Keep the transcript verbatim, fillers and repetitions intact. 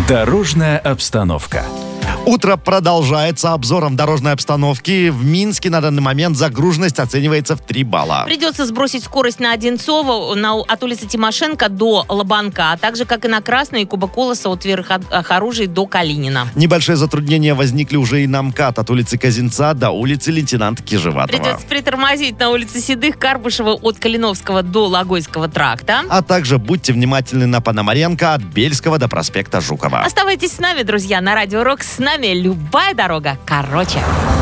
Дорожная обстановка. Утро продолжается обзором дорожной обстановки. В Минске на данный момент загруженность оценивается в три балла. Придется сбросить скорость на Одинцово на, от улицы Тимошенко до Лобанка, а также, как и на Красной, и Куба-Колоса от Верхоружей до Калинина. Небольшие затруднения возникли уже и на МКАД от улицы Козинца до улицы лейтенанта Кижеватова. Придется притормозить на улице Седых, Карбышева от Калиновского до Логойского тракта. А также будьте внимательны на Пономаренко от Бельского до проспекта Жукова. Оставайтесь с нами, друзья, на Радио Рок. С нами любая дорога короче.